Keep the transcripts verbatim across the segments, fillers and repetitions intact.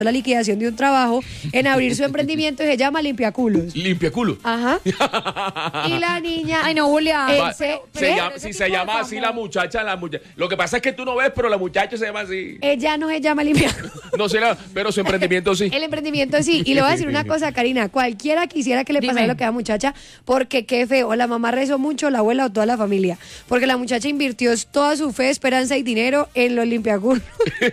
la liquidación de un trabajo en abrir su emprendimiento y se llama Limpiaculos. Limpiaculo. Ajá. Y la niña... Ay, no, Julia. Eh, Va, se- se ¿qué? llama- si se llama así la muchacha, la muchacha. Lo que pasa es que tú no ves, pero la muchacha se llama así. Ella no se llama Limpiaculos. No sé, la- pero su emprendimiento sí. El emprendimiento sí. Y le voy a decir una cosa, Karina. Cualquiera quisiera que le pasara Dime. lo que a la muchacha, porque qué feo. La mamá rezó mucho, la abuela o toda la familia. Porque la muchacha invirtió toda su fe, esperanza y dinero en los limpiaculos.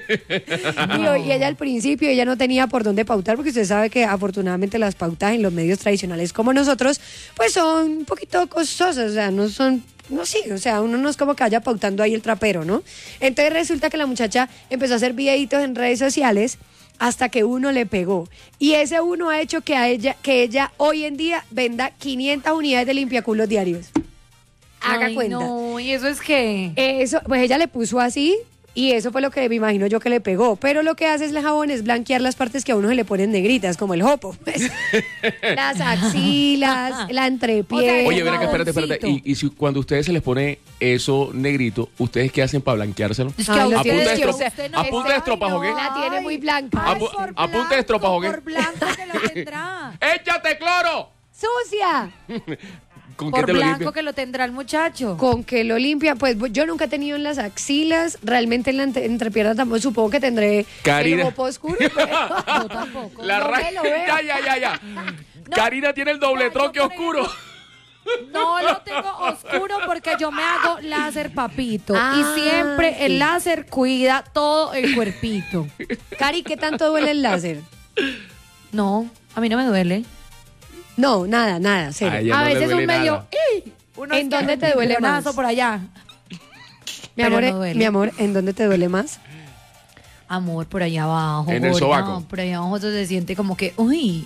y, y ella al principio, ella no tenía por dónde pautar, porque usted sabe que afortunadamente las pautas en los medios tradicionales como nosotros, pues son un poquito costosas. O sea, no son... No, sí, o sea, uno no es como que vaya pautando ahí el trapero, ¿no? Entonces resulta que la muchacha empezó a hacer videitos en redes sociales hasta que uno le pegó. Y ese uno ha hecho que a ella, que ella hoy en día venda quinientas unidades de limpiaculos diarios. Haga Ay, cuenta. No, ¿y eso es qué? Eso, pues ella le puso así y eso fue lo que me imagino yo que le pegó. Pero lo que hace es el jabón es blanquear las partes que a uno se le ponen negritas, como el jopo. Pues. Las axilas, la entrepié. Oye, ven acá, espérate, espérate. jaboncito. Y, y si cuando a ustedes se les pone eso negrito, ¿ustedes qué hacen para blanqueárselo? Es que Ay, a a ustedes punta de que estro- usted no- a punta de estropajo, ¿qué? La tiene muy blanca. A pu- por a punta de blanco, estropajo, ¿qué? Por blanco que lo tendrá. ¡Échate cloro! ¡Sucia! ¿Con qué Por te lo blanco limpias? que lo tendrá el muchacho. Con que lo limpia, pues yo nunca he tenido en las axilas, realmente en la entre- entrepierna tampoco, supongo que tendré Karina. el jopo oscuro, pero Yo tampoco. La no ra- me lo veo. Ya, ya, ya, ya. Karina tiene el doble Ya, yo, troque por oscuro. No lo tengo oscuro porque yo me hago láser, papito. Ah, y siempre sí. el láser cuida todo el cuerpito. Cari, ¿qué tanto duele el láser? No, a mí no me duele. No, nada, nada, cero. Ay, ya A no le veces duele un medio... nada. ¡ih! Uno ¿En es que dónde un te duele tiburonazo más? por allá. mi pero amor, no eh, duele. mi amor, ¿en dónde te duele más? Amor, por allá abajo. En el gorda, sobaco. Por allá abajo eso se siente como que... ¡Uy!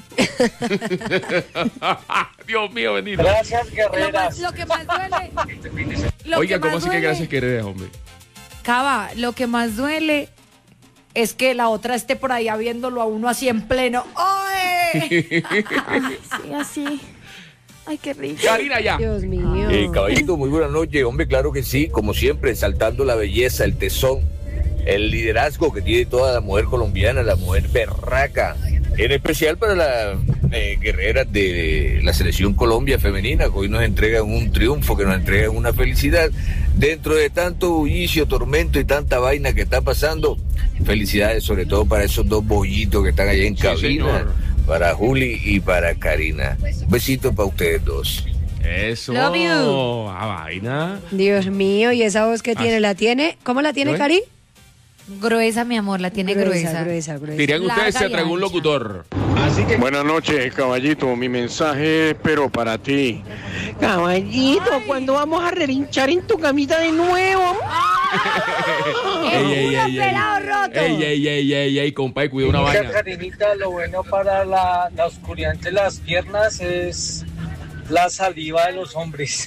Dios mío, bendito. Gracias, Lo, guerreras. más- lo que más duele... lo Oiga, que ¿cómo más así que duele- gracias querés, hombre? Cava, lo que más duele es que la otra esté por allá viéndolo a uno así en pleno. ¡Ay! Sí, así. Ay, qué rico. Karina, ya. Dios mío. Eh, caballito, muy buenas noches. Hombre, claro que sí, como siempre, exaltando la belleza, el tesón, el liderazgo que tiene toda la mujer colombiana, la mujer berraca. En especial para las eh, guerreras de la selección Colombia femenina, que hoy nos entregan un triunfo, que nos entregan una felicidad. Dentro de tanto bullicio, tormento y tanta vaina que está pasando, felicidades sobre todo para esos dos bollitos que están allá en Sí, cabina, señor. para Juli y para Karina. Un besito para ustedes dos. Eso. Love you. Ah, vaina. Dios mío, ¿y esa voz que tiene? ¿La tiene? ¿Cómo la tiene, ¿No es? Cari? Gruesa, mi amor, la tiene gruesa. gruesa, gruesa. Dirían ustedes, Larga se y tragó un ancha. locutor. Buenas noches, caballito. Mi mensaje es pero para ti. Caballito, ¿cuándo vamos a relinchar en tu camita de nuevo? ¡El Ey, ey, culo ey, ey. pelado roto! Ey, ey, ey, ey, ey, compadre, cuida una Mira, vaina. Karinita, lo bueno para la, la oscuridad entre las piernas es la saliva de los hombres.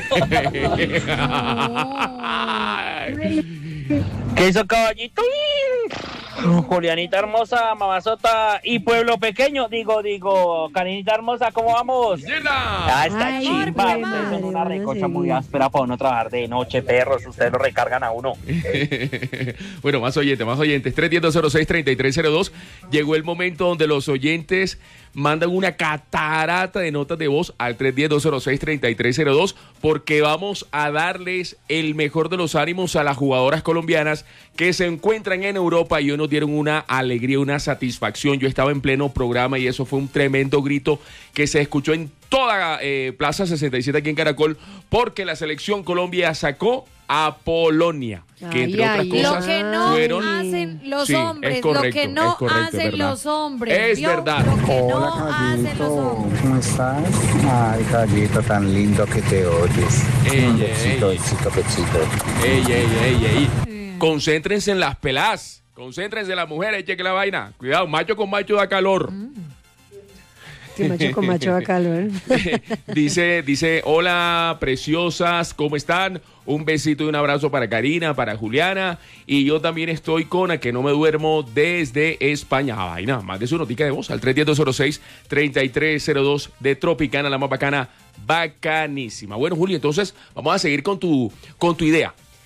¿Qué hizo caballito? Julianita hermosa, mamazota y pueblo pequeño. Digo, digo, Karinita hermosa, ¿cómo vamos? ¡Yerda! Ah, está Ay, chimba. qué madre, Son una van a recocha seguir. muy áspera para uno trabajar de noche, perros. Ustedes lo recargan a uno. Bueno, más oyentes, más oyentes. tres uno cero, cero seis, tres tres cero dos. Llegó el momento donde los oyentes mandan una catarata de notas de voz al tres uno cero, cero seis, tres tres cero dos porque vamos a darles el mejor de los ánimos a las jugadoras colombianas que se encuentran en Europa y hoy nos dieron una alegría, una satisfacción. Yo estaba en pleno programa y eso fue un tremendo grito que se escuchó en toda eh, Plaza sesenta y siete aquí en Caracol porque la selección Colombia sacó a Polonia, que entre Ay, otras ay, cosas Lo que no fueron... hacen los Sí, es hombres, correcto, lo que no es correcto, es hacen verdad. los hombres. Es ¿vio? verdad. Lo que Hola, no hacen los caballito, hombres. ¿cómo estás? Ay, caballito, tan lindo que te oyes. Ey, Un ey, besito, ey. besito, besito. Ey, ey, ey, ey. Concéntrense en las pelas. Concéntrense en las mujeres, cheque la vaina. Cuidado, macho con macho da calor. Sí, macho con macho da calor. dice, dice, hola, preciosas, ¿cómo están? Un besito y un abrazo para Karina, para Juliana. Y yo también estoy con a que no me duermo desde España. Ah, vaina, más de su notica de voz al tres uno cero, cero seis, tres tres cero dos de Tropicana, la más bacana, bacanísima. Bueno, Juli, entonces vamos a seguir con tu, con tu idea.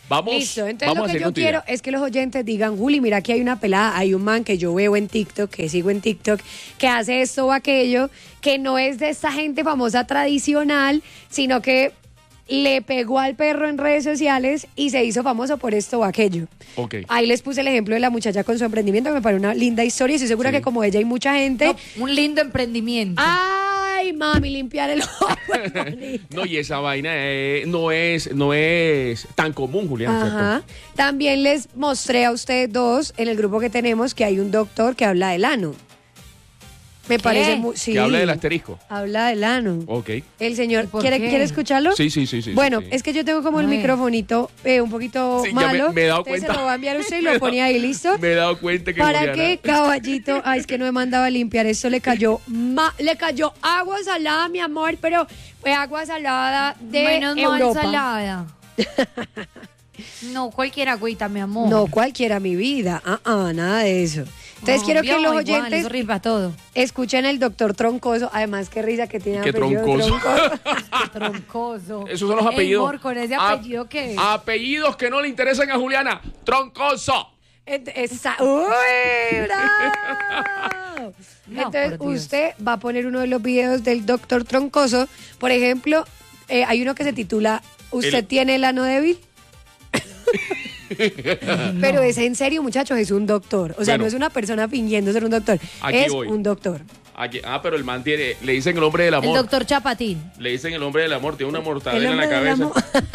Vamos, Listo, entonces vamos lo a que seguir yo con tu quiero idea. es que los oyentes digan, Juli, mira, aquí hay una pelada, hay un man que yo veo en TikTok, que sigo en TikTok, que hace esto o aquello, que no es de esta gente famosa tradicional, sino que le pegó al perro en redes sociales y se hizo famoso por esto o aquello. Ok. Ahí les puse el ejemplo de la muchacha con su emprendimiento, que me parece una linda historia y estoy segura Sí. que como ella hay mucha gente... No, un lindo emprendimiento. Ay, mami, limpiar el ojo. es bonito. No, y esa vaina eh, no es no es tan común, Julián, Ajá. ¿cierto? También les mostré a ustedes dos en el grupo que tenemos que hay un doctor que habla del ano. Me ¿Qué? parece muy... Sí, Que habla del asterisco. habla del ano. Ok. El señor, ¿Por ¿quiere, qué? ¿quiere escucharlo? Sí, sí, sí, sí. Bueno, sí. es que yo tengo como el A ver. microfonito eh, un poquito Sí, ya me- malo. me he dado Entonces cuenta. se lo va a enviar usted y Me he lo pone dado- ahí, ¿listo? Me he dado cuenta que ¿Para Juliana- qué, caballito? Ay, es que no me mandaba a limpiar. Esto le cayó ma- le cayó agua salada, mi amor, pero fue agua salada de Menos mal Europa. ensalada. No, cualquier agüita, mi amor. No cualquiera, mi vida. Ah, ah, nada de eso. Entonces No, quiero que vio, los igual, oyentes eso rifa todo. escuchen al doctor Troncoso. Además, qué risa que tiene Qué apellido troncoso. Troncoso. Troncoso. Esos son los apellidos. Ey, amor, con ese Ap- apellido que Apellidos que no le interesan a Juliana. Troncoso. Ent- esa- ¡Uy, bravo! No, Entonces, por Dios. usted va a poner uno de los videos del doctor Troncoso. Por ejemplo, eh, hay uno que se titula ¿Usted El- tiene el ano débil? Pero es en serio, muchachos, es un doctor. O sea, Bueno. no es una persona fingiendo ser un doctor. Aquí es voy. un doctor. Aquí- ah, pero el man tiene, le dicen el hombre del el amor. doctor Chapatín. Le dicen el hombre del amor, tiene una El mortadela en la hombre del cabeza.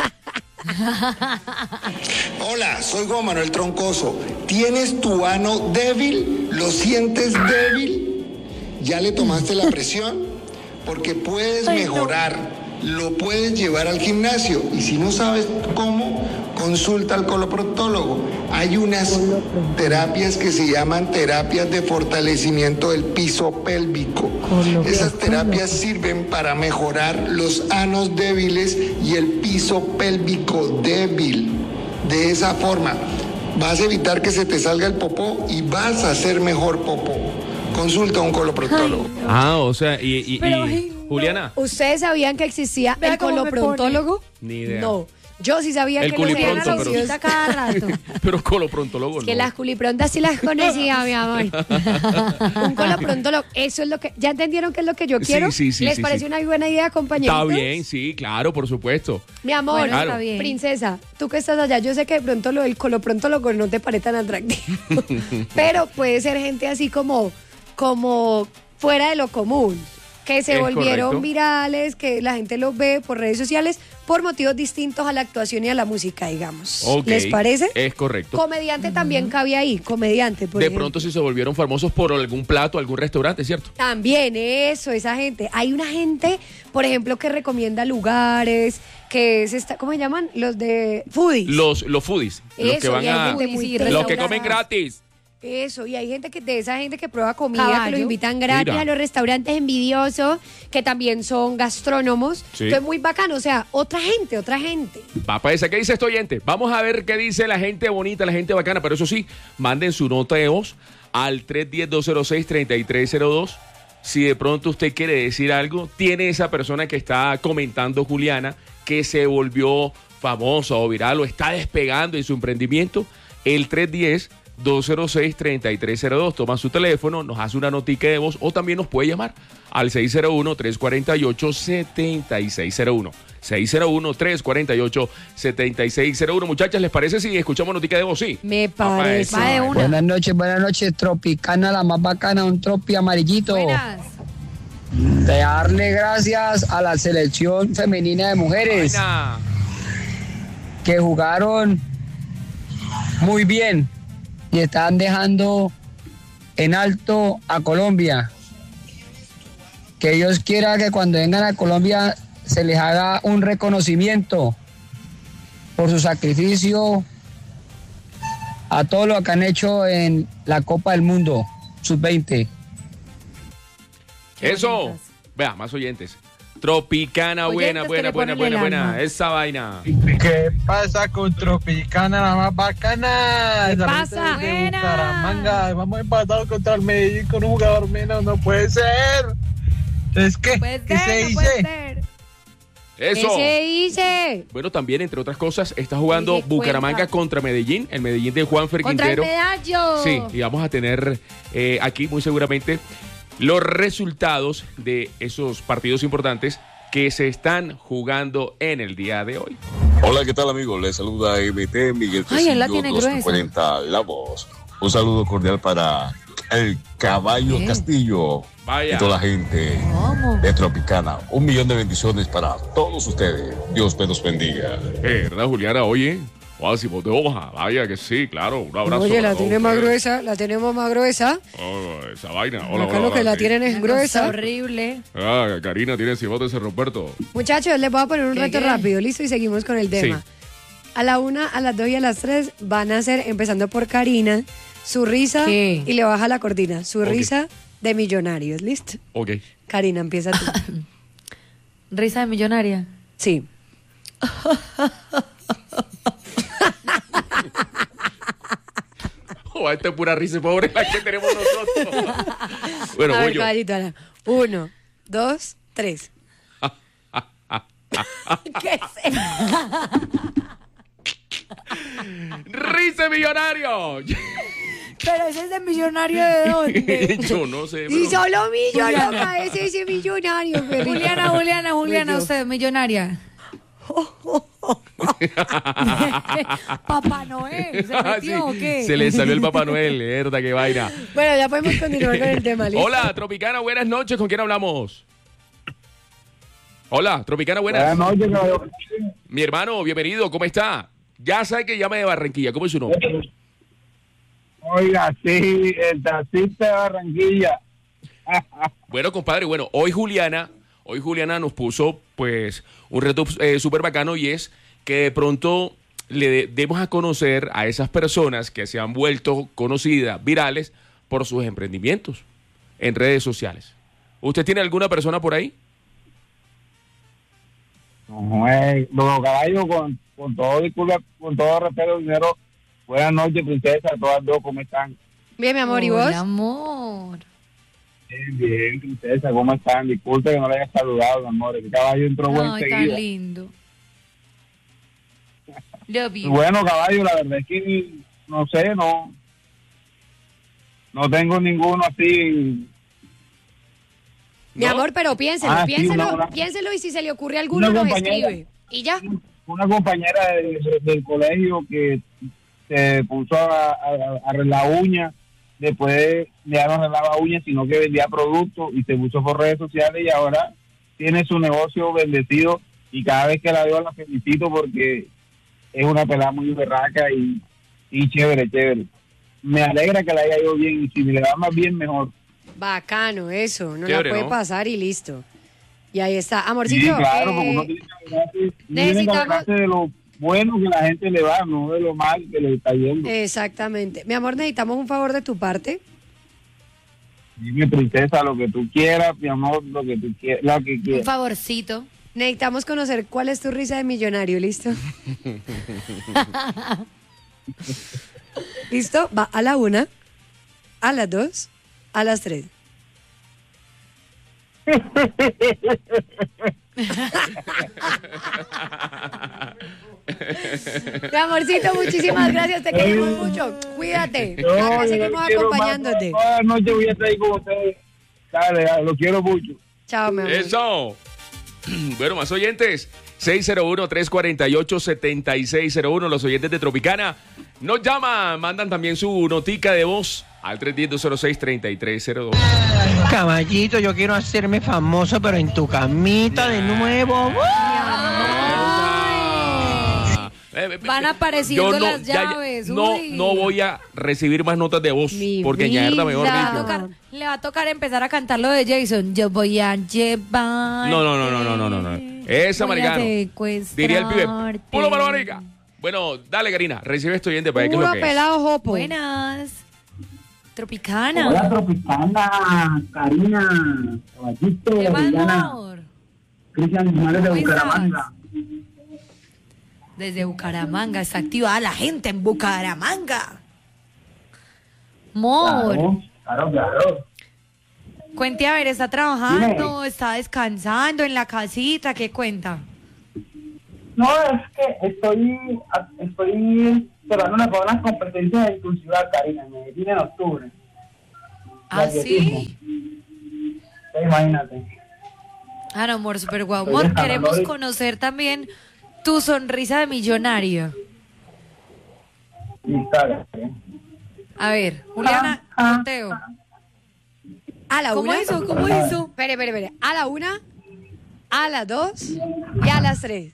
amor. Hola, soy Juan Manuel Troncoso. ¿Tienes tu ano débil? ¿Lo sientes débil? ¿Ya le tomaste la presión? Porque puedes mejorar. Lo puedes llevar al gimnasio. Y si no sabes cómo, consulta al coloproctólogo. Hay unas terapias que se llaman terapias de fortalecimiento del piso pélvico. Esas terapias sirven para mejorar los anos débiles y el piso pélvico débil. De esa forma, vas a evitar que se te salga el popó y vas a hacer mejor popó. Consulta a un coloproctólogo. Ah, o sea, y, y- Pero, y- ay, no. Juliana, ¿Ustedes sabían que existía Vea el cómo me coloprontólogo? Ni idea. No. Yo sí sabía El que los culipronto, Juliana pero- los Visita cada rato. pero coloprontólogo no. Que las culiprontas sí las conocía, mi amor. Un coloprontólogo, eso es lo que... ¿Ya entendieron qué es lo que yo Sí, quiero? sí, sí, ¿Les sí, parece sí. una buena idea, compañeritos? Está bien, sí, claro, por supuesto. Mi amor, Bueno, Claro. está bien. princesa, tú que estás allá, yo sé que de pronto lo del coloprontólogo no te parece tan atractivo. Pero puede ser gente así como, como fuera de lo común. Que se Es volvieron correcto. virales, que la gente los ve por redes sociales por motivos distintos a la actuación y a la música, digamos. Ok, ¿Les parece? Es correcto. Comediante también cabe ahí, comediante, por De ejemplo. pronto si se volvieron famosos por algún plato, algún restaurante, ¿cierto? También eso, esa gente. Hay una gente, por ejemplo, que recomienda lugares, que es esta, ¿cómo se llaman? Los de foodies. Los, los foodies, los Eso, que van y hay a... gente muy Sí, Los que restaurada. comen gratis. Eso, y hay gente que de esa gente que prueba comida, que Caballo. los invitan gratis Mira. a los restaurantes envidiosos, que también son gastrónomos. Sí. Entonces, muy bacano, o sea, otra gente, otra gente. Va para esa. ¿Qué dice este oyente? Vamos a ver qué dice la gente bonita, la gente bacana. Pero eso sí, manden su nota de voz al tres uno cero, dos cero seis, tres tres cero dos. Si de pronto usted quiere decir algo, tiene esa persona que está comentando, Juliana, que se volvió famosa o viral o está despegando en su emprendimiento, el tres uno cero, dos cero seis, tres tres cero dos. Toma su teléfono, nos hace una notica de voz o también nos puede llamar al seis cero uno, tres cuatro ocho, siete seis cero uno. seis cero uno, tres cuatro ocho, siete seis cero uno. Muchachas, ¿les parece si escuchamos notica de voz? Sí. Me Pa' parece. eso. Va de una. Buenas noches, buenas noches, Tropicana, la más bacana, un tropi amarillito. Buenas. De darle gracias a la selección femenina de mujeres Vaina. que jugaron muy bien y están dejando en alto a Colombia. Que Dios quiera que cuando vengan a Colombia se les haga un reconocimiento por su sacrificio a todo lo que han hecho en la Copa del Mundo sub veinte. Qué Eso. bonitas. Vea, más oyentes. Tropicana, buena, Oyentes que buena, le buena, ponen buena, el buena. alma. Esa vaina. ¿Qué pasa con Tropicana, la más bacana? ¿Qué Esa pasa? gente de Buena. Bucaramanga. Vamos empatados contra el Medellín con un jugador menos. No puede ser. Entonces, ¿qué? Puede ¿Qué ser, se no dice? puede ser. Eso. ¿Qué se dice? Bueno, también, entre otras cosas, está jugando Oye, Bucaramanga cuenta. contra Medellín, el Medellín de Juanfer Contra el Quintero. medallo. Sí, y vamos a tener eh, aquí muy seguramente los resultados de esos partidos importantes que se están jugando en el día de hoy. Hola, ¿qué tal, amigos? Les saluda M T Miguel Ay, él la Tecillo, tiene dos gruesa. cuarenta La Voz. Un saludo cordial para el Caballo ¿Qué? Castillo Vaya. y toda la gente ¿Cómo? de Tropicana. Un millón de bendiciones para todos ustedes. Dios me los bendiga. Eh, ¿verdad, Juliana? Oye, Guásimo de hoja. Vaya que sí, claro. Un abrazo. Oye, la para tiene todos más ustedes. gruesa, la tenemos más gruesa. Oh, esa vaina. Hola, Acá hola, lo que hola, la sí. tienen es Una cosa gruesa. horrible. Ah, Karina tiene cibote ese Roberto. Muchachos, les voy a poner un ¿Qué, reto qué? rápido, listo, y seguimos con el tema. Sí. A la una, a las dos y a las tres van a ser, empezando por Karina, su risa ¿Qué? y le baja la cortina. Su Ok. risa de millonarios, ¿listo? Ok. Karina, empieza tú. Risa de millonaria. Sí. Oh, esta es pura risa pobre la que tenemos nosotros. Bueno, a voy ver, yo. caballito, Ana. Uno, dos, tres. ¿Qué es eso? ¡Risa millonario! Pero ese es de millonario de dónde. Yo no sé, Y pero... solo millo, Juliana. loca, ese ese millonario. qué rico. Juliana, Juliana, Juliana, yo. usted, millonaria. Papá Noel, ¿se metió Sí, o qué? se le salió el Papá Noel, verdad, qué vaina. Bueno, ya podemos continuar con el tema, ¿listo? Hola, Tropicana, buenas noches. ¿Con quién hablamos? Hola, Tropicana, buenas. Buenas noches, caballo. Mi hermano, bienvenido, ¿cómo está? Ya sabe que llame de Barranquilla, ¿cómo es su nombre? Oiga, sí, el taxista de Barranquilla. Bueno, compadre, bueno, hoy Juliana, hoy Juliana nos puso, pues, un reto eh, súper bacano y es que de pronto le de- demos a conocer a esas personas que se han vuelto conocidas, virales, por sus emprendimientos en redes sociales. ¿Usted tiene alguna persona por ahí? No, eh, los caballos, con, con todo disculpa, con todo respeto, dinero. Buenas noches, princesa, todas dos, ¿cómo están? Bien, mi amor, ¿y vos? Hola, amor. Bien, bien, princesa, ¿cómo están? Disculpe que no le haya saludado, mi amor. El caballo entró buen Ay, tan seguido. lindo. Love you. Bueno, caballo, la verdad es que no sé, no no tengo ninguno así. Mi ¿No? amor, pero piénselo, Ah, sí, piénselo, una- piénselo y si se le ocurre alguno una nos compañera. escribe. Y ya. Una compañera de- de- del colegio que se puso a, a, a arreglar uñas, después ya no arreglaba uñas, sino que vendía productos y se puso por redes sociales y ahora tiene su negocio bendecido y cada vez que la veo la felicito porque es una pelada muy berraca y, y chévere, chévere. Me alegra que la haya ido bien y si me le va más bien, mejor. Bacano, eso. No Chévere, la puede ¿no? pasar y listo. Y ahí está. Sí, Amorcito, claro, eh, porque uno tiene que alegrarse, uno tiene que necesitamos- alegrarse de lo bueno que la gente le va, no de lo mal que le está yendo. exactamente. Mi amor, necesitamos un favor de tu parte. Dime, princesa, lo que tú quieras, mi amor, lo que tú quieras, lo que Un quieras. favorcito. Necesitamos conocer cuál es tu risa de millonario, ¿listo? ¿Listo? Va a la una, a las dos, a las tres. Mi amorcito, muchísimas gracias, te queremos mucho. Cuídate. No, Acá yo seguimos lo quiero más, acompañándote. Toda la noche voy a estar ahí con ustedes. Dale, dale, lo quiero mucho. Chao, mi amor. Eso. Bueno, más oyentes. seis cero uno, tres cuatro ocho, siete seis cero uno. Los oyentes de Tropicana nos llaman, mandan también su notica de voz al tres uno cero, dos cero seis, tres tres cero dos. Caballito, yo quiero hacerme famoso, pero en tu camita de nuevo. Van apareciendo Yo no, las ya- ya- llaves. no, uy. no voy a recibir más notas de voz. Mi porque ñerda, mejor Le va, a dicho. tocar, le va a tocar empezar a cantar lo de Jason. Yo voy a llevar. No, no, no, no, no, no, no, no. Esa, Voy a Marigano. secuestrarte. Diría el pibe. ¡Pulo para la marica! Bueno, dale, Karina. Recibe esto oyente para ver qué es Puro lo que es. pelado jopo. Buenas. Tropicana. Hola, Tropicana, Karina, Caballito, ¿Qué más, Juliana, amor? Cristian Guzmán de ¿Cómo estás? Bucaramanga. Desde Bucaramanga. Está activada la gente en Bucaramanga. Amor. Claro, claro, claro. Cuente a ver, ¿está trabajando? ¿Está descansando en la casita? ¿Qué cuenta? No, es que estoy, estoy cerrándome para unas competencias de tu ciudad, Karina, en Medellín en octubre. ¿Ah, De sí? atletismo. Sí, imagínate. Ah, no, amor, súper guau. Estoy Amor, dejando queremos hoy. conocer también tu sonrisa de millonario. Y tal. A ver, Juliana, conteo. A la ¿Cómo una. hizo? ¿Cómo hizo? Espere, espere, espere. A la una, a las dos y a las tres.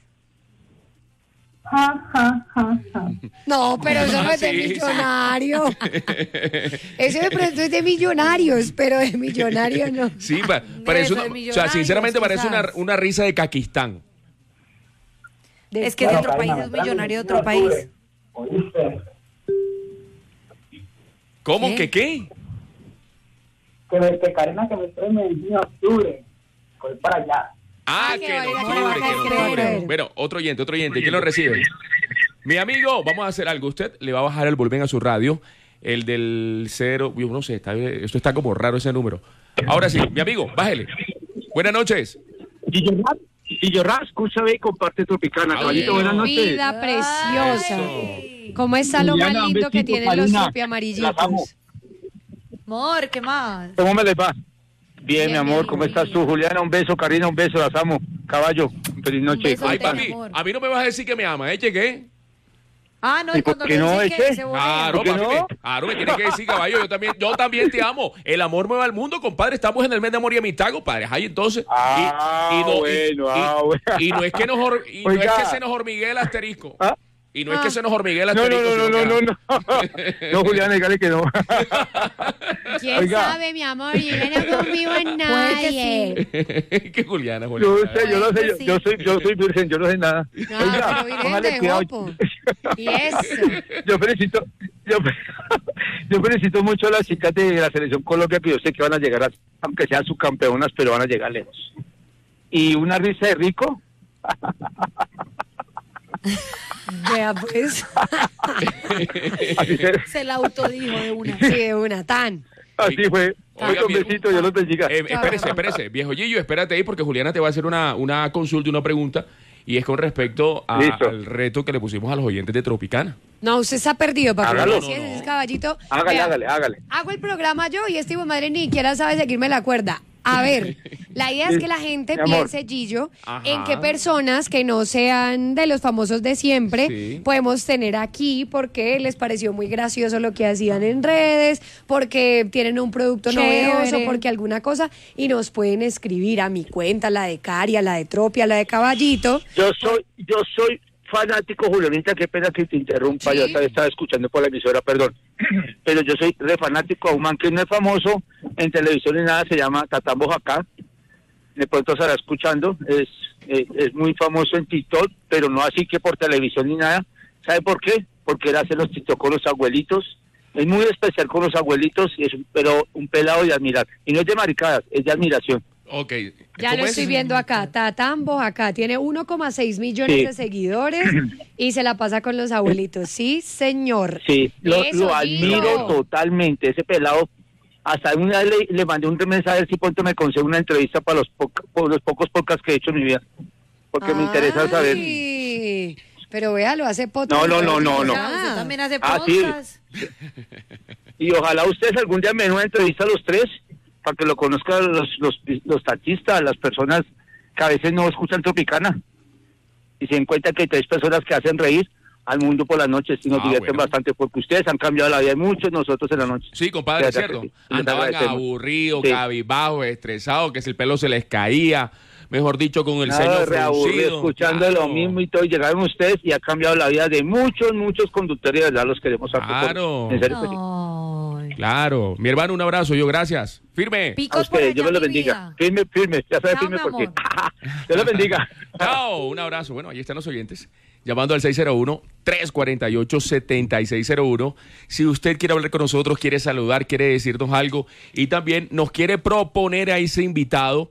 Ja, ja, ja, ja. No, pero eso no es de Sí, sí. millonario. Eso de pronto es de millonarios, pero de millonario no. Sí, pa- parece ser una, o sea, millonarios, sinceramente parece una, quizás. una risa de Caquistán. Es que es de otro Karina, país, es me traen millonario de en otro país. octubre. ¿Oíste? ¿Cómo? ¿Qué? ¿Qué qué? Que, me- que Karina que me trae en Medellín en octubre. Voy para allá. Ah, Ah, que que en vaya, que octubre, le va a que en caer octubre. crédito. Bueno, otro oyente, otro oyente. ¿Quién lo recibe? Mi amigo, vamos a hacer algo. Usted le va a bajar el volumen a su radio. El del cero, yo no sé, está, esto está como raro ese número. Ahora sí, mi amigo, bájele. Buenas noches. Gillo Ras, escúchame y comparte Tropicana. Caballito, buenas noches. Vida preciosa. Eso. ¿Cómo está lo más Juliana, un lindo que besito, tienen los Karina. tupi Las amo. amarillitos? Amor, ¿qué más? ¿Cómo me les va? Bien, mi Bien, amor, bien, ¿cómo bien. estás tú? Juliana, un beso, Karina, un beso, las amo. Caballo, feliz noche. beso. Ay, Te amo, papi, amor. a mí no me vas a decir que me ama, ¿eh? ¿Qué? Ah, no, y ¿Y por cuando qué lo no, dice eche? que se volea. Claro, ¿Por qué papi, no? me, claro, me tienes que decir, caballo, yo también, yo también te amo. El amor mueve al mundo, compadre. Estamos en el mes de amor y amistad, compadre. Ay, entonces. Ah, y, y no, y- bueno, y, ah, bueno. y no es que nos, hor- y no es Oiga. que se nos hormiguee el asterisco. ¿Ah? Y no es que se nos hormiguee el No, no, asterisco. no, no, sino no, que- no, no. No, Juliana, dígale que no. ¿Quién Oiga. sabe, mi amor? Yo no confío en Puede que nadie. que Juliana, Juliana. Yo sé, yo lo sé, yo, Sí. yo soy, yo soy virgen, yo no sé nada. No, Oiga, pero virgen póngale de cuidado. jopo. Y eso. Yo felicito, yo, yo felicito mucho a las chicas de la selección Colombia, que yo sé que van a llegar, a, aunque sean subcampeonas, pero van a llegar lejos. Y una risa de rico. Vea, pues. Así, se- Se la autodijo de una. Sí, de una, tan. así fue. Oiga, un mi- besito, Dios los bendiga. Eh, espérese, espérese, viejo Gillo, espérate ahí porque Juliana te va a hacer una, una consulta, una pregunta, y es con respecto a- Listo. al reto que le pusimos a los oyentes de Tropicana. No, usted está perdido, para que Hágalo. no ese caballito. Hágale, Vea, hágale, hágale. Hago el programa yo y este hijo de madre ni siquiera sabe seguirme la cuerda. A ver, la idea es que la gente Mi amor. piense, Gillo, Ajá. en qué personas que no sean de los famosos de siempre Sí. podemos tener aquí porque les pareció muy gracioso lo que hacían en redes, porque tienen un producto Chévere. novedoso, porque alguna cosa, y nos pueden escribir a mi cuenta, la de Cari, a la de Tropi, a la de Caballito. Yo soy, yo soy fanático, Julianita, qué pena que te interrumpa, Sí. yo estaba, estaba escuchando por la emisora, perdón. Pero yo soy re fanático a un man que no es famoso en televisión ni nada, se llama Tatán Bojacá. De pronto estará escuchando, es, eh, es muy famoso en TikTok, pero no así que por televisión ni nada. ¿Sabe por qué? Porque él hace los TikTok con los abuelitos. Es muy especial con los abuelitos, y es un, pero un pelado de admirar. Y no es de maricadas, es de admiración. Ok. Ya ¿Cómo lo es? estoy viendo acá. Tatán Bojacá tiene uno coma seis millones Sí. de seguidores y se la pasa con los abuelitos. Sí, señor. Sí, lo, Eso, lo admiro Gillo. totalmente. Ese pelado, hasta una vez le, le mandé un mensaje a ver si pronto me consigue una entrevista para los, po- por los pocos podcasts que he hecho en mi vida. Porque me interesa saber. Ay, pero vea, lo hace podcast. No, no, no, no, no. Ah, usted también hace Ah, sí. podcast. Y ojalá ustedes algún día me den una entrevista a los tres, para que lo conozcan los, los, los taxistas, las personas que a veces no escuchan Tropicana. Y se den cuenta que hay tres personas que hacen reír al mundo por las noches y nos Ah, divierten bueno. bastante, porque ustedes han cambiado la vida de muchos, nosotros en la noche. Sí, compadre, es De verdad cierto. que sí. Les Andaban agradecemos. aburridos, Sí. cabizbajos, estresados, que si el pelo se les caía, mejor dicho, con el Nada, ceño reaburrido, fruncido. escuchando Claro. lo mismo y todo, y llegaron ustedes y ha cambiado la vida de muchos, muchos conductores, y de verdad los queremos a todos. Claro. En serio que sí. Ay. Claro. Mi hermano, un abrazo, yo gracias. Firme. A Picos por ustedes, Dios me allá, los mi bendiga. vida. Firme, firme, ya sabe Chao, firme mi porque. amor. Dios los bendiga. Chao, un abrazo. Bueno, ahí están los oyentes. Llamando al seis cero uno, tres cuatro ocho, siete seis cero uno. Si usted quiere hablar con nosotros, quiere saludar, quiere decirnos algo y también nos quiere proponer a ese invitado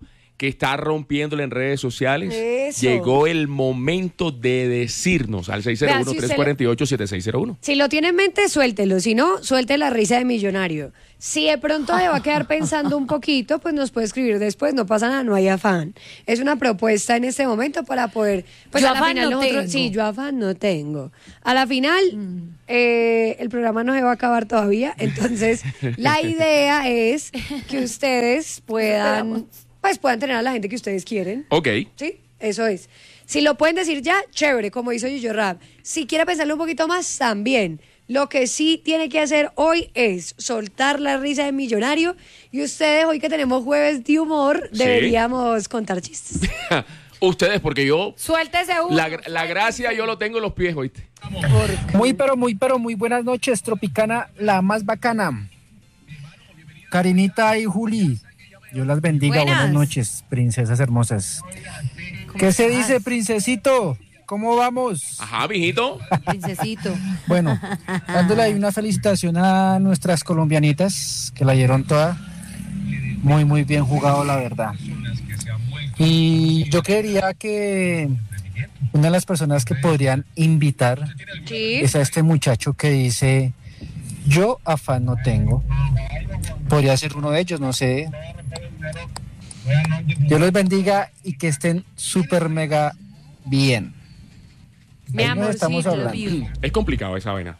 que está rompiéndole en redes sociales. Eso. Llegó el momento de decirnos al seis cero uno, tres cuatro ocho, siete seis cero uno. Si lo tiene en mente, suéltelo. Si no, suelte la risa de millonario. Si de pronto se va a quedar pensando un poquito, pues nos puede escribir después. No pasa nada, no hay afán. Es una propuesta en este momento para poder... Pues Yo a la afán final no nosotros- tengo. Sí, yo afán no tengo. A la final, eh, el programa no se va a acabar todavía. Entonces, la idea es que ustedes puedan... Pues puedan tener a la gente que ustedes quieren. Ok. Sí, eso es. Si lo pueden decir ya, chévere, como hizo Yuyo Rap. Si quiere pensarlo un poquito más, también. Lo que sí tiene que hacer hoy es soltar la risa de millonario. Y ustedes, hoy que tenemos jueves de humor, Sí. deberíamos contar chistes. Ustedes, porque yo... Suéltese uno. La, la gracia yo lo tengo en los pies, ¿oíste? Muy, pero muy, pero muy buenas noches, Tropicana, la más bacana. Karinita y Juli, Dios las bendiga. Buenas. Buenas noches, princesas hermosas. ¿Qué se dice, princesito? ¿Cómo vamos? Ajá, mijito. Princesito. Bueno, dándole ahí una felicitación a nuestras colombianitas, que la dieron toda. Muy, muy bien jugado, la verdad. Y yo quería que una de las personas que podrían invitar Sí. es a este muchacho que dice, yo afán no tengo. Podría ser uno de ellos, no sé. Dios los bendiga y que estén súper mega bien. Mi Ahí nos amorcito, estamos hablando. Es complicado esa vaina.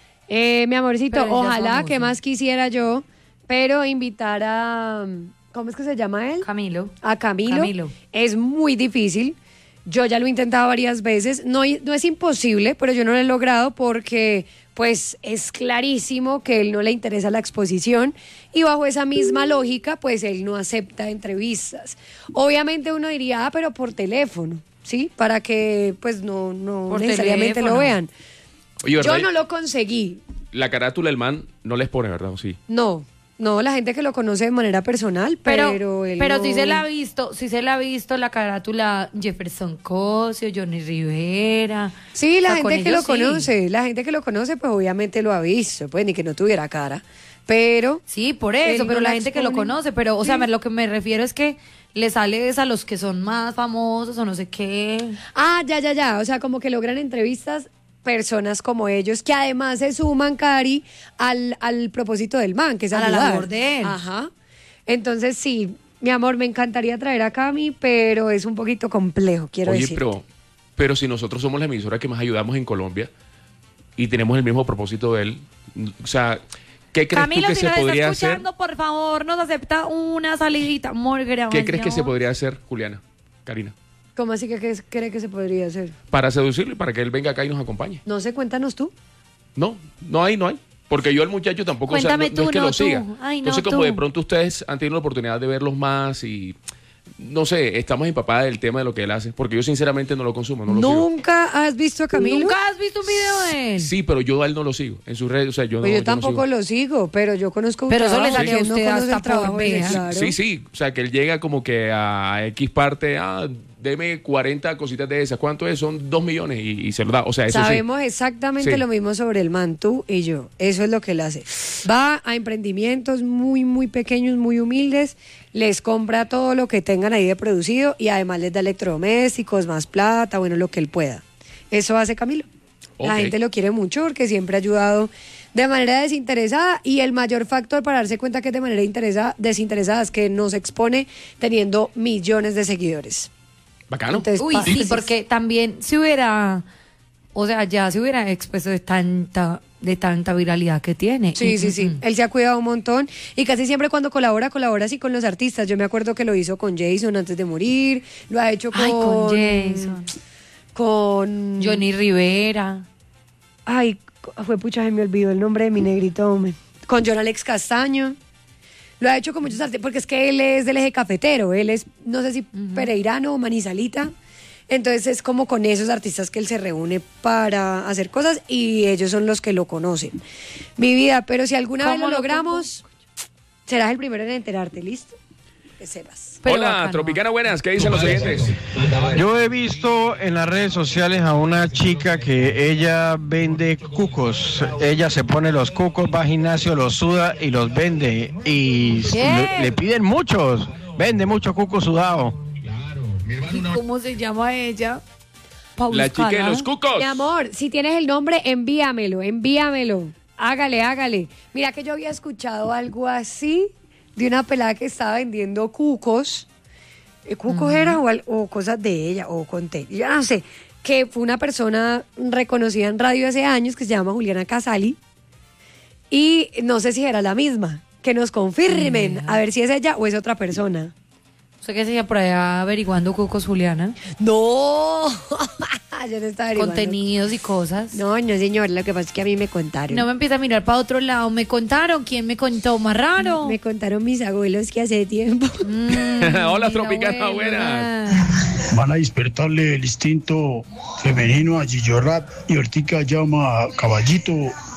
Eh, mi amorcito, Pero ella es ojalá, famosa. que más quisiera yo, pero invitar a... ¿Cómo es que se llama él? Camilo. A Camilo. Camilo. Es muy difícil. Yo ya lo he intentado varias veces. No, no es imposible, pero yo no lo he logrado porque pues es clarísimo que él no le interesa la exposición y bajo esa misma lógica pues él no acepta entrevistas. Obviamente uno diría, ah, pero por teléfono, ¿sí? Para que pues no, no Por necesariamente teléfono. lo vean. Oye, ¿verdad? Yo no lo conseguí. La carátula del man no les pone, ¿verdad? ¿O sí? No, no, la gente que lo conoce de manera personal, pero, Pero, él pero no- sí se la ha visto, sí se la ha visto la carátula Jefferson Cosio, Johnny Rivera. Sí, la O sea, con gente que lo ellos sí. conoce, la gente que lo conoce, pues obviamente lo ha visto, pues ni que no tuviera cara. Pero. Sí, por eso, él pero no la la gente que lo expone. conoce, pero, o sea, Sí. me- lo que me refiero es que le sale es a los que son más famosos o no sé qué. Ah, ya, ya, ya. O sea, como que logran entrevistas personas como ellos, que además se suman, Cari, al, al propósito del man, que es A la ayudar. labor de él. Ajá. Entonces, sí, mi amor, me encantaría traer a Cami, pero es un poquito complejo, quiero Oye, decir. pero, pero si nosotros somos la emisora que más ayudamos en Colombia y tenemos el mismo propósito de él, o sea, ¿qué crees Camilo, tú que si se nos está podría hacer? escuchando, por favor, nos acepta una salidita. Amor, ¿Qué crees que se podría hacer, Juliana, Karina? ¿Cómo así que qué cree que se podría hacer? Para seducirlo y para que él venga acá y nos acompañe. No sé, cuéntanos tú. No, no hay, no hay. Porque yo al muchacho tampoco, o sea, no, Cuéntame no tú, es que no lo tú. siga. Ay, no, Entonces, como tú. de pronto ustedes han tenido la oportunidad de verlos más y, no sé, estamos empapadas del tema de lo que él hace. Porque yo sinceramente no lo consumo, no lo sigo. ¿Nunca has visto a Camilo? ¿Nunca has visto un video de él? Sí, pero yo a él no lo sigo. En sus redes, o sea, yo no, Pues yo yo no tampoco sigo. lo sigo, pero yo conozco un Pero eso le trabajo, sale a ¿quién no usted conoce hasta el trabajo por de él? vea. Claro. Sí, sí. O sea, que él llega como que a X parte, ah, deme cuarenta cositas de esas. ¿Cuánto es? Son dos millones y, y se lo da. O sea, eso Sabemos sí. exactamente Sí. lo mismo sobre el man, tú y yo. Eso es lo que él hace. Va a emprendimientos muy, muy pequeños, muy humildes, les compra todo lo que tengan ahí de producido y además les da electrodomésticos, más plata, bueno, lo que él pueda. Eso hace Camilo. La Ok. gente lo quiere mucho porque siempre ha ayudado de manera desinteresada y el mayor factor para darse cuenta que es de manera interesa- desinteresada es que nos expone teniendo millones de seguidores. Bacano. Entonces, Uy, pa- sí, porque también se hubiera, o sea, ya se hubiera expuesto de tanta, de tanta viralidad que tiene. Sí, Y- sí, sí. mm, Él se ha cuidado un montón y casi siempre cuando colabora, colabora así con los artistas. Yo me acuerdo que lo hizo con Jason antes de morir, lo ha hecho con... Ay, con Jason. Con... Johnny Rivera. Ay, fue pucha, se me olvidó el nombre de mi negrito, hombre. Con John Alex Castaño. Lo ha hecho con muchos artistas, porque es que él es del eje cafetero, él es, no sé si pereirano o manizalita. Entonces es como con esos artistas que él se reúne para hacer cosas y ellos son los que lo conocen. Mi vida, pero si alguna vez ¿Cómo lo lo logramos, serás el primero en enterarte, ¿listo? Que sepas. Pero Hola, bacano. Tropicana, buenas. ¿Qué dicen los oyentes? Yo he visto en las redes sociales a una chica que ella vende cucos. Ella se pone los cucos, va al gimnasio, los suda y los vende. Y ¿Qué? le, le piden muchos. Vende mucho cuco sudado. ¿Y cómo se llama ella? La chica de los cucos. Mi amor, si tienes el nombre, envíamelo, envíamelo. Hágale, hágale. Mira que yo había escuchado algo así de una pelada que estaba vendiendo cucos. ¿Cucos uh-huh. era o, o cosas de ella? O conté. Yo no sé. Que fue una persona reconocida en radio hace años que se llama Juliana Casali. Y no sé si era la misma. Que nos confirmen uh-huh. a ver si es ella o es otra persona. ¿Usted qué sería por allá averiguando cucos, Juliana? No, yo no estaba averiguando. Contenidos y cosas. No, no, señor, lo que pasa es que a mí me contaron. No me empieza a mirar para otro lado. ¿Me contaron? ¿Quién me contó? Más raro. Me contaron mis abuelos que hace tiempo. Mm, Hola, Tropicana, buenas. Van a despertarle el instinto femenino a Gillo Rap y ahorita llama Caballito.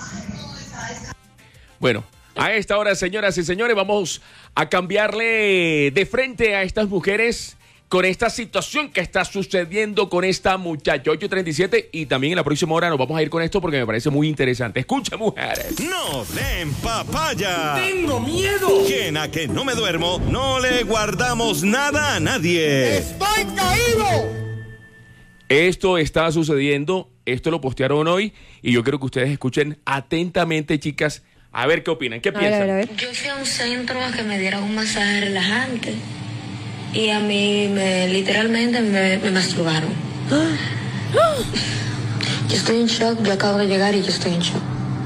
Bueno, a esta hora, señoras y señores, vamos a cambiarle de frente a estas mujeres con esta situación que está sucediendo con esta muchacha. ocho treinta y siete, y también en la próxima hora nos vamos a ir con esto porque me parece muy interesante. Escucha, mujeres. ¡No den papaya! ¡Tengo miedo! ¿Quién a que no me duermo? No le guardamos nada a nadie. ¡Estoy caído! Esto está sucediendo, esto lo postearon hoy y yo quiero que ustedes escuchen atentamente, chicas. A ver qué opinan, qué a piensan. Ver, a ver. Yo fui a un centro a que me dieran un masaje relajante y a mí me, literalmente me, me masturbaron. Yo estoy en shock, yo acabo de llegar y yo estoy en shock.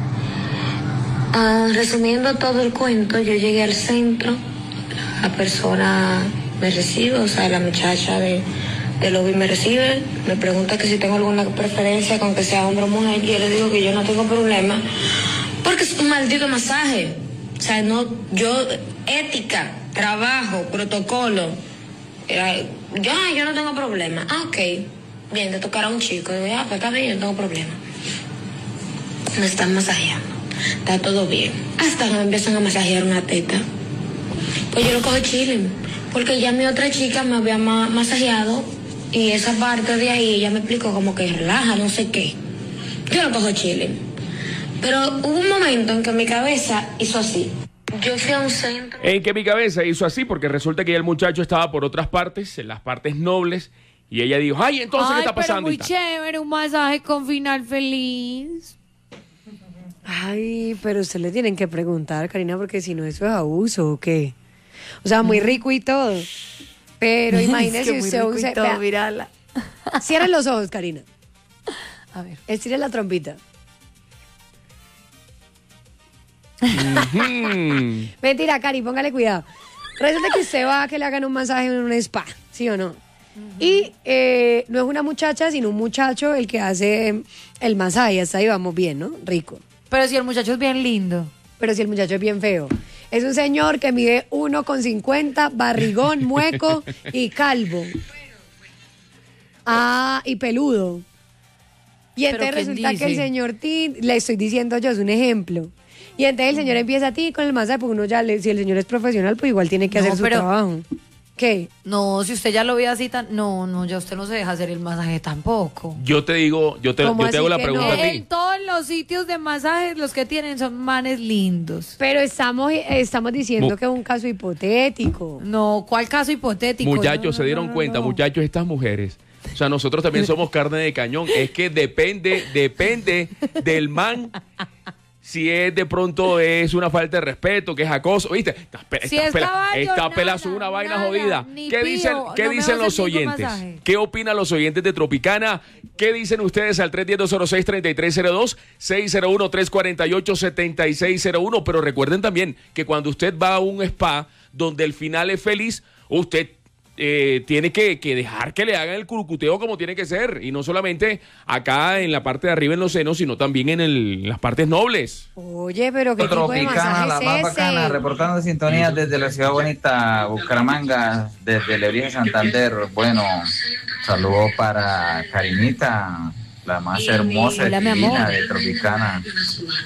Uh, resumiendo todo el cuento, yo llegué al centro, la persona me recibe, o sea, la muchacha de, de lobby me recibe, me pregunta que si tengo alguna preferencia con que sea hombre o mujer, y yo le digo que yo no tengo problema. Porque es un maldito masaje. O sea, no, yo, ética, trabajo, protocolo. Era, yo, yo no tengo problema. Ah, ok. Bien, te tocará un chico. Digo, ah, pues está bien, yo no tengo problema. Me están masajeando. Está todo bien. Hasta que me empiezan a masajear una teta. Pues yo lo cojo chilling. Porque ya mi otra chica me había ma- masajeado. Y esa parte de ahí, ella me explicó como que relaja, no sé qué. Yo lo cojo chilling. Pero hubo un momento en que mi cabeza hizo así. Yo fui a un centro. En que mi cabeza hizo así, porque resulta que el muchacho estaba por otras partes, en las partes nobles, y ella dijo, ay, entonces, ay, ¿qué está pasando? Pero muy chévere, un masaje con final feliz. Ay, pero usted le tienen que preguntar, Karina, porque si no, eso es abuso, ¿o qué? O sea, muy rico y todo. Pero imagínese es que usted... muy rico y todo, mírala. Cierra los ojos, Karina. A ver. Estire la trompita. Uh-huh. Mentira, Cari, póngale cuidado. Resulta que usted va a que le hagan un masaje en un spa, ¿sí o no? Uh-huh. Y eh, no es una muchacha, sino un muchacho el que hace el masaje. Hasta ahí vamos bien, ¿no? Rico. Pero si el muchacho es bien lindo. Pero si el muchacho es bien feo. Es un señor que mide uno con cincuenta, barrigón, mueco y calvo. Ah, y peludo. Y entonces resulta que el señor Tin, le estoy diciendo yo, es un ejemplo. Y entonces el señor empieza a ti con el masaje, porque uno ya, le, si el señor es profesional, pues igual tiene que no, hacer su pero, trabajo. ¿Qué? No, si usted ya lo ve así tan... No, no, ya usted no se deja hacer el masaje tampoco. Yo te digo, yo te, yo te hago la pregunta no? a ti. En todos los sitios de masajes los que tienen son manes lindos. Pero estamos, estamos diciendo Mu- que es un caso hipotético. No, ¿cuál caso hipotético? Muchachos, no, se dieron no, cuenta, no. muchachos, estas mujeres... O sea, nosotros también somos carne de cañón. Es que depende, depende del man. Si es de pronto es una falta de respeto, que es acoso. ¿Viste? Esta, esta, Si esta, es pela, caballo, esta nada, pela es una vaina nada, jodida. ni ¿Qué pío, dicen, ¿qué no me dicen vas a los hacer ningún oyentes? masaje. ¿Qué opinan los oyentes de Tropicana? ¿Qué dicen ustedes al tres uno cero, cero seis, tres tres cero dos, seis cero uno, tres cuatro ocho, siete seis cero uno? Pero recuerden también que cuando usted va a un spa donde el final es feliz, usted Eh, tiene que, que dejar que le hagan el curucuteo como tiene que ser, y no solamente acá en la parte de arriba en los senos, sino también en, el, en las partes nobles. Oye, pero qué tipo de Tropicana, masaje la es más ese? bacana, reportando sintonía desde la ciudad bonita Bucaramanga, desde Lebrija, Santander. Bueno, saludos para Karinita, la más hermosa y Hola, mi divina amor. de Tropicana.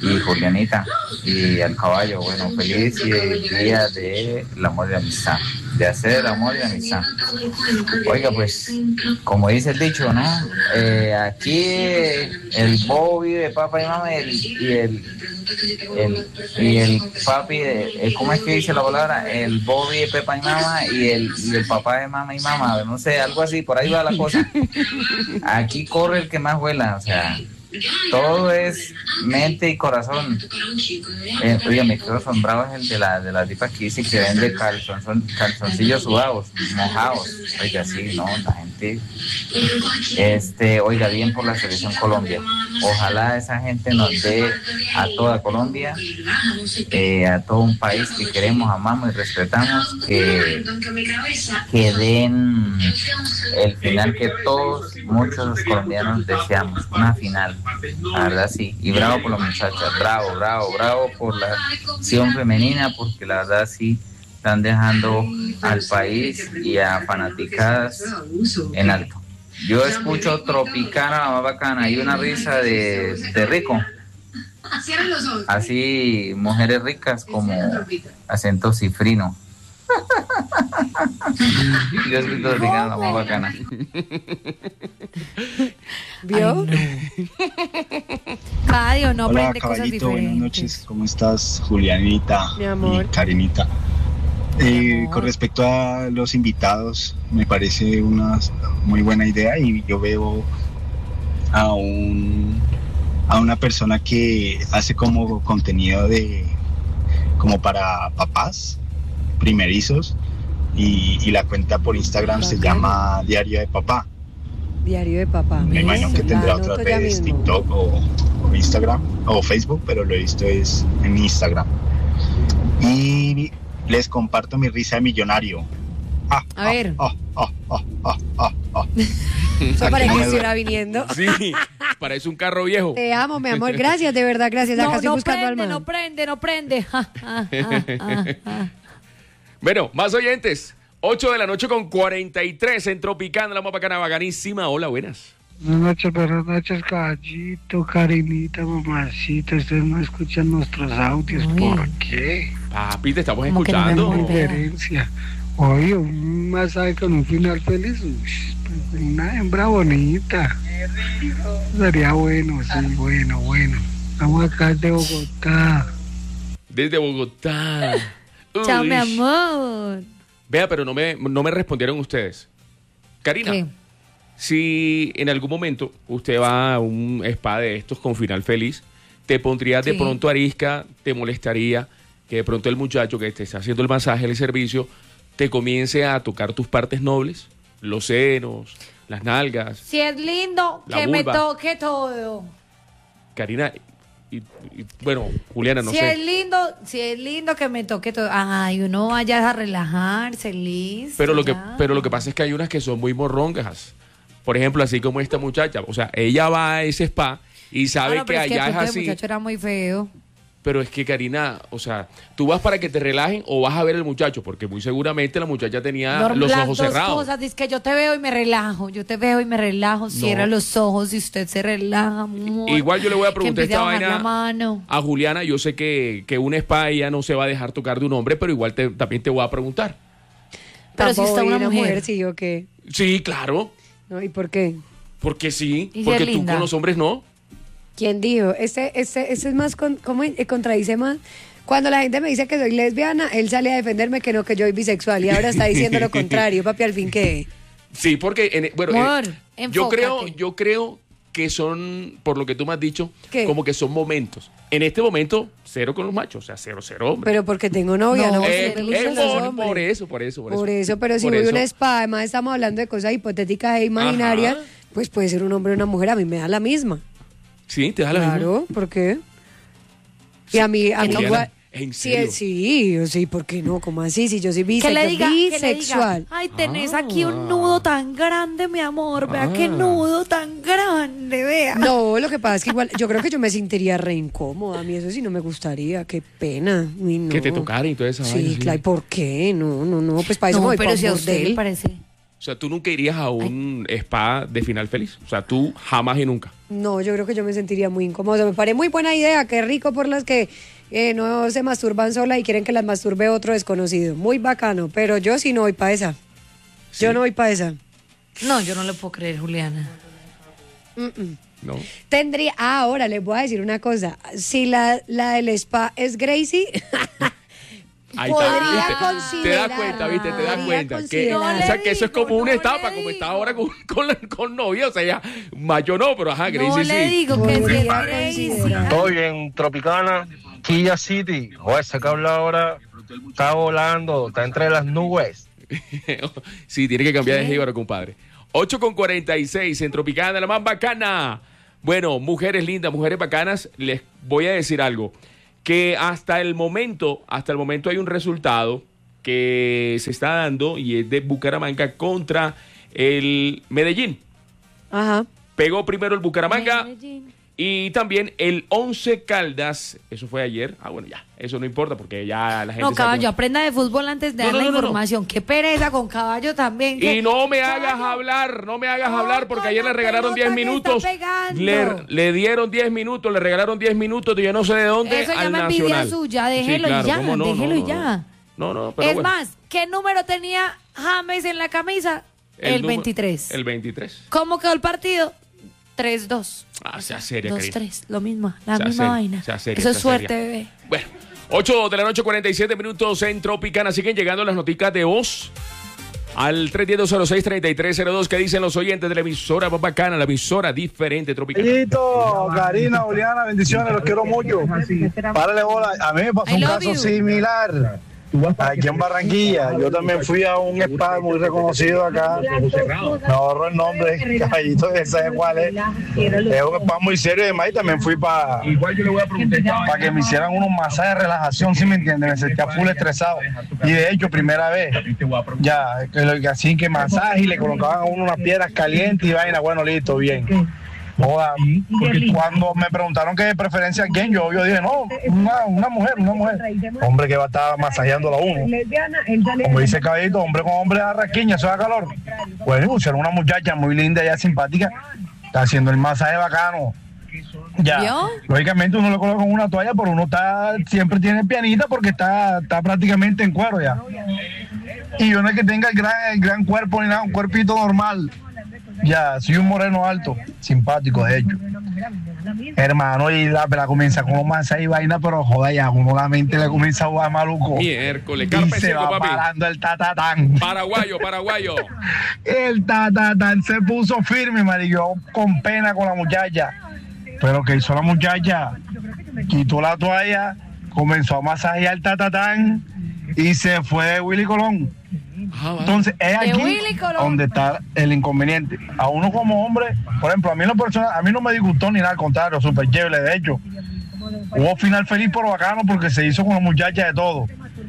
y Julianita y al caballo. Bueno, feliz día de el amor y la amistad, de hacer el amor y la amistad. Oiga, pues, como dice el dicho, ¿no? Eh, aquí el bobo vive de papá y mamá y el, y el, el, y el papi, de, ¿cómo es que dice la palabra? El bobo vive de papá y mamá y el, y el papá de mamá y mamá, no sé, algo así, por ahí va la cosa. Aquí corre el que más vuela, o sea, todo es mente y corazón. Eh, oye, mi querido asombrado es el de la de la tipa que dice que vende calzon, son calzoncillos sudados, mojados. Oiga, sí, no, la gente, este, oiga, bien por la selección Colombia. Ojalá esa gente nos dé a toda Colombia, eh, a todo un país que queremos, amamos y respetamos, que, que den el final que todos, muchos colombianos deseamos, una final. La verdad sí, y bravo por las muchachas, bravo, bravo, bravo por la acción femenina, porque la verdad sí están dejando al país y a fanaticadas en alto. Yo escucho Tropicana, la más bacana, y una risa de, de rico. Así, mujeres ricas como acento cifrino. Yo escucho Tropicana, la más bacana. ¿Vio? Cada día uno Hola, aprende cosas caballito, diferentes. buenas noches. ¿Cómo estás, Julianita Mi amor. y Karenita? Eh, con respecto a los invitados, me parece una muy buena idea y yo veo a un a una persona que hace como contenido de como para papás primerizos y, y la cuenta por Instagram se llama Diario de Papá. Diario de papá. Me imagino que tendrá otras redes, TikTok o, o Instagram o Facebook, pero lo he visto es en Instagram. Y les comparto mi risa de millonario. Ah, A ver. ah, ah, ah, ah, ah, ah. Eso Aquí parece no que me estuviera duele. viniendo. Sí, parece un carro viejo. Te amo, mi amor. Gracias, de verdad, gracias. Acá No, estoy no buscando al prende, man. no prende, no prende. Ja, ja, ja, ja, ja. Bueno, más oyentes. ocho de la noche con cuarenta y tres en Tropicana, la más bacana, bacanísima. Hola, buenas. Buenas noches, buenas noches, caballito, Karinita, mamacita. Ustedes no escuchan nuestros audios, ¿por qué? Papi, te estamos ¿Cómo que no escuchando. me diferencia? Oye, un masaje con un final feliz, uy, pues, una hembra bonita. Sería bueno, sí, bueno, bueno. Estamos acá de Bogotá. Desde Bogotá. Chao, Uy. mi amor. Vea, pero no me, no me respondieron ustedes. Karina, ¿Qué? si en algún momento usted va a un spa de estos con final feliz, ¿te pondrías de Sí. pronto arisca? ¿Te molestaría que de pronto el muchacho que te está haciendo el masaje, el servicio, te comience a tocar tus partes nobles? Los senos, las nalgas. Si es lindo, La que me vulva. toque todo. Karina, y, y- bueno, Juliana, no si sé. es lindo, si es lindo que me toque todo. Ay, uno vaya a relajarse, listo. Pero lo que, ya. pero lo que pasa es que hay unas que son muy morrongas. Por ejemplo, así como esta muchacha. O sea, ella va a ese spa y sabe Ah, no, que pero es que allá de es pronto el así. muchacho era muy feo. Pero es que, Karina, o sea, tú vas para que te relajen o vas a ver al muchacho, porque muy seguramente la muchacha tenía Norm- los las ojos dos cerrados. cosas, dice que yo te veo y me relajo, yo te veo y me relajo, cierra los ojos y usted se relaja, amor. Igual yo le voy a Que preguntar empiece esta a bajar vaina la mano. a Juliana. Yo sé que, que un spa ella no se va a dejar tocar de un hombre, pero igual te- también te voy a preguntar. Pero si está una Tampoco mujer. sí, ¿o qué? Sí, claro. No, ¿y por qué? Porque sí, ¿Y si porque es tú linda? con los hombres no. ¿Quién dijo? Este, este, este es más, con, ¿cómo eh, contradice más? Cuando la gente me dice que soy lesbiana, él sale a defenderme que no, que yo soy bisexual. Y ahora está diciendo lo contrario, papi, al fin que... Sí, porque, en- bueno, Amor, eh, yo enfócate. creo, yo creo que son, por lo que tú me has dicho, ¿Qué? como que son momentos. En este momento, cero con los machos, o sea, cero, cero hombres. Pero porque tengo novia, ¿no? Eh, Porque me eh, gustan los por, hombres. por eso, por eso, por eso. Por eso, pero si Por voy a eso. un spa, además estamos hablando de cosas hipotéticas e imaginarias, Ajá. pues puede ser un hombre o una mujer, a mí me da la misma. Sí, te da la Claro, misma. ¿por qué? Y a mí, a mí Juliana, igual... ¿en Sí, serio? sí, yo sí, ¿por qué no? ¿Cómo así? Si yo soy Que bisexual. le diga, que le bisexual. diga, ay, tenés aquí un nudo tan grande, mi amor, vea Ah. qué nudo tan grande, vea. No, lo que pasa es que igual, yo creo que yo me sentiría re incómoda. A mí eso sí no me gustaría, qué pena. Uy, no. Que te tocaran y toda esa Sí, vaina, sí. claro, ¿y por qué? No, no, no, pues para eso No, me voy pero pa' un si a usted le bordel. parece. O sea, tú nunca irías a un spa de final feliz. O sea, tú jamás y nunca. No, yo creo que yo me sentiría muy incómodo. Me parece muy buena idea. Qué rico por las que eh, no se masturban sola y quieren que las masturbe otro desconocido. Muy bacano. Pero yo sí no voy para esa. Sí. Yo no voy para esa. No, yo no le puedo creer, Juliana. Mm-mm. No. Tendría... Ah, ahora les voy a decir una cosa. Si la, la del spa es Gracie... Ahí podría está, ¿viste? Te das considerar, cuenta, ¿viste? Te das podría cuenta. Que, considerar. o sea, que eso es como No una le etapa, como digo. está ahora con, con, la- con novia. O sea, ya mayo no, pero ajá, Gracie No sí. le digo que si es Gracie. Estoy en Tropicana, Quilla City. Oye, ese cable ahora está volando, está entre las nubes. Sí, tiene que cambiar de jíbaro, compadre. ocho con cuarenta y seis en Tropicana, la más bacana. Bueno, mujeres lindas, mujeres bacanas, les voy a decir algo. Que hasta el momento, hasta el momento hay un resultado que se está dando y es de Bucaramanga contra el Medellín. Ajá. Pegó primero el Bucaramanga y también el Once Caldas. Eso fue ayer. Ah, bueno, ya. Eso no importa porque ya la gente... No, caballo, sabe- aprenda de fútbol antes de No, dar no, la no, no, no. información. Qué pereza con caballo también. que- Y no me hagas hablar, no me hagas hablar porque ayer le regalaron diez minutos. pegando. Le, le dieron diez minutos, le regalaron diez minutos de yo no sé de dónde Eso al llama envidia Nacional. suya, déjelo Sí, claro, y ya, cómo no, déjelo no, y no, ya. No, no, pero Es bueno. más, ¿qué número tenía James en la camisa? El, número- veintitrés. El veintitrés. ¿Cómo quedó el partido? tres dos. Ah, sea seria, dos querida. tres, lo mismo, la Sea misma seria, vaina. sea seria, Eso es sea suerte, seria. bebé. Bueno, ocho de la noche, cuarenta y siete minutos en Tropicana. Siguen llegando las noticias de voz al tres uno cero, cero seis, tres tres cero dos que dicen los oyentes de la emisora más bacana, la emisora diferente Tropicana. Listo, Karina, Juliana, bendiciones, los quiero mucho. Párale bola. A mí me pasó I un love caso you. similar aquí en Barranquilla. Yo también fui a un spa muy reconocido acá. Me ahorro el nombre, caballito, ¿sabe cuál es? Es un spa muy serio y demás. Y también fui para para que me hicieran unos masajes de relajación, ¿sí me entiendes? Me sentía full estresado. Y de hecho, primera vez, ya, que lo que así que masaje y le colocaban a uno unas piedras calientes y vaina. Bueno, listo, bien. Joda, porque cuando me preguntaron qué preferencia a quién, yo, yo dije, no, una, una mujer, una mujer. Hombre que va a estar masajeándola a uno. Como dice el caballito, hombre con hombre a rasquiña, eso da calor. Pues pusieron una muchacha muy linda, ya simpática, está haciendo el masaje bacano. Ya, ¿Vio? lógicamente uno le coloca una toalla, pero uno está siempre tiene pianita porque está, está prácticamente en cuero ya. Y yo no es que tenga el gran, el gran cuerpo ni nada, un cuerpito normal. Ya, soy un moreno alto, simpático de hecho. Hermano, y la, la comienza con los masajes y vaina, pero joda, ya uno la mente le comienza a jugar maluco. Miércoles, Y carpe se seco, va papi. parando el tatatán. Paraguayo, paraguayo. El tatatán se puso firme, marico, con pena con la muchacha. Pero que hizo la muchacha, quitó la toalla, comenzó a masajear el tatatán y se fue de Willy Colón. Entonces es De aquí Willy Colón. donde está el inconveniente. A uno como hombre, por ejemplo, a mí en lo personal, a mí no me disgustó ni nada, al contrario, súper chévere. De hecho, hubo final feliz pero bacano porque se hizo con la muchacha de todo.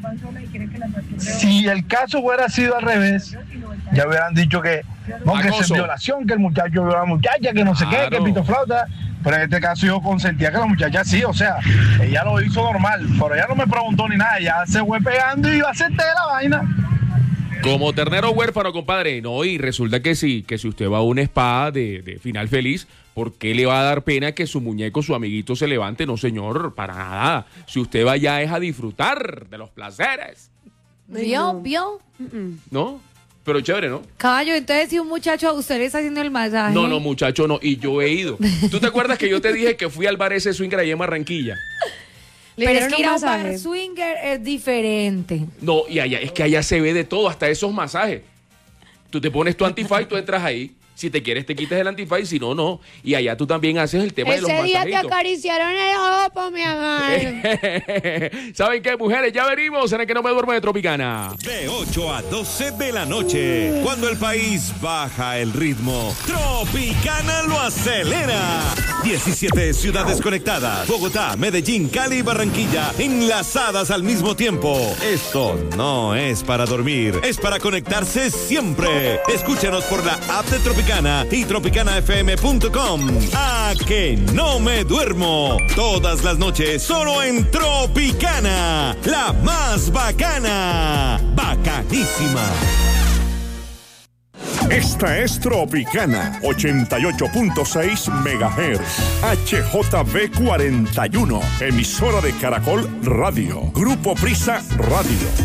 Si el caso hubiera sido al revés, ya hubieran dicho que no, que es violación, que el muchacho violó a la muchacha, que no sé qué, que Claro. pito flauta. Pero en este caso yo consentía que la muchacha sí, o sea, ella lo hizo normal, pero ella no me preguntó ni nada, ya se fue pegando y iba a hacerte la vaina. Como ternero huérfano, compadre. No, y resulta que sí, que si usted va a un spa de, de final feliz, ¿por qué le va a dar pena que su muñeco, su amiguito se levante? No, señor, para nada. Si usted va allá es a disfrutar de los placeres, ¿Vio? ¿Vio? ¿no? Pero chévere, ¿no? Caballo, entonces si un muchacho a usted le está haciendo el masaje. No, no, muchacho, no. Y yo he ido. ¿Tú te acuerdas que yo te dije que fui al bar ese swinger allá en Barranquilla? Pero es dieron que un ir a un masaje. bar swinger es diferente. No, y allá, es que allá se ve de todo, hasta esos masajes. Tú te pones tu antifaz, tú entras ahí. Si te quieres, te quitas el antifaz, y si no, no. Y allá tú también haces el tema de los Ese día te masajitos. acariciaron el ojo, mi amor. ¿Saben qué, mujeres? Ya venimos en el que no me duermo de Tropicana. De ocho a doce de la noche, cuando el país baja el ritmo, Tropicana lo acelera. diecisiete ciudades conectadas, Bogotá, Medellín, Cali y Barranquilla, enlazadas al mismo tiempo. Esto no es para dormir, es para conectarse siempre. Escúchanos por la app de Tropicana y tropicana f m punto com. A que no me duermo. Todas las noches solo en Tropicana, la más bacana. Bacanísima. Esta es Tropicana, ochenta y ocho punto seis megahertz, H J B cuarenta y uno, emisora de Caracol Radio, Grupo Prisa Radio.